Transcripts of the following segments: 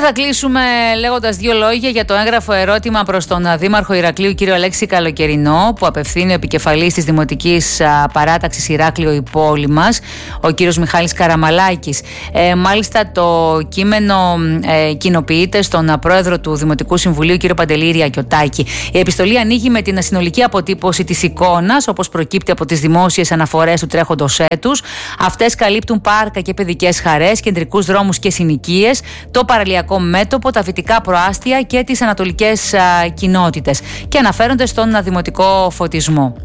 Θα κλείσουμε λέγοντας δύο λόγια για το έγγραφο ερώτημα προς τον Δήμαρχο Ηρακλείου, κύριο Αλέξη Καλοκαιρινό, που απευθύνει ο επικεφαλής της Δημοτικής Παράταξης Ηράκλειο η πόλη μας, ο κύριος Μιχάλης Καραμαλάκης. Μάλιστα το κείμενο κοινοποιείται στον πρόεδρο του Δημοτικού Συμβουλίου, κύριο Παντελή Ριακιωτάκη. Η επιστολή ανοίγει με την συνολική αποτύπωση της εικόνας, όπως προκύπτει από τις δημόσιες αναφορές του τρέχοντος έτους. Αυτές καλύπτουν πάρκα και παιδικές χαρές, κεντρικούς δρόμους και συνοικίες, το παραλιακό μέτωπο, τα βυτικά προάστια και τις ανατολικές κοινότητες και αναφέρονται στον δημοτικό φωτισμό.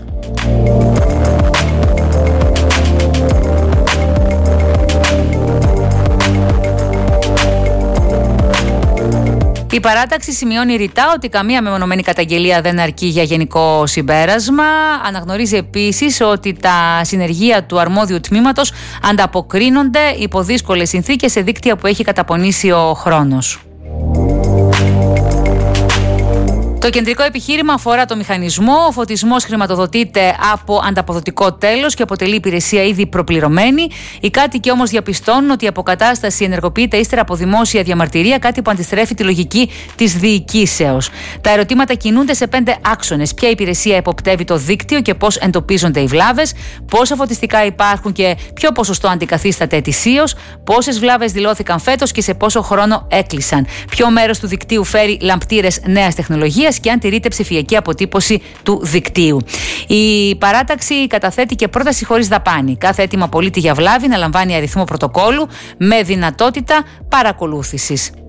Η παράταξη σημειώνει ρητά ότι καμία μεμονωμένη καταγγελία δεν αρκεί για γενικό συμπέρασμα. Αναγνωρίζει επίσης ότι τα συνεργεία του αρμόδιου τμήματος ανταποκρίνονται υπό δύσκολες συνθήκες σε δίκτυα που έχει καταπονήσει ο χρόνος. Το κεντρικό επιχείρημα αφορά το μηχανισμό. Ο φωτισμός χρηματοδοτείται από ανταποδοτικό τέλος και αποτελεί υπηρεσία ήδη προπληρωμένη. Οι κάτοικοι όμως διαπιστώνουν ότι η αποκατάσταση ενεργοποιείται ύστερα από δημόσια διαμαρτυρία, κάτι που αντιστρέφει τη λογική της διοικήσεως. Τα ερωτήματα κινούνται σε 5 άξονες. Ποια υπηρεσία εποπτεύει το δίκτυο και πώς εντοπίζονται οι βλάβες, πόσα φωτιστικά υπάρχουν και ποιο ποσοστό αντικαθίσταται ετησίως, πόσες βλάβες δηλώθηκαν φέτος και σε πόσο χρόνο έκλεισαν, ποιο μέρος του δικτύου φέρει λαμπτήρες νέας τεχνολογίας και αν τηρείται ψηφιακή αποτύπωση του δικτύου. Η παράταξη καταθέτει και πρόταση χωρίς δαπάνη. Κάθε αίτημα πολίτη για βλάβη να λαμβάνει αριθμό πρωτοκόλου με δυνατότητα παρακολούθησης.